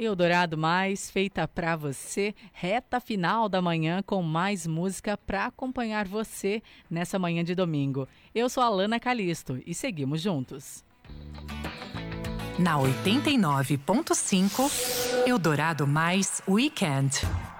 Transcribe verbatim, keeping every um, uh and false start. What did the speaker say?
Eldorado Mais, feita pra você, reta final da manhã com mais música pra acompanhar você nessa manhã de domingo. Eu sou a Alana Calisto e seguimos juntos. Na oitenta e nove ponto cinco, Eldorado Mais Weekend.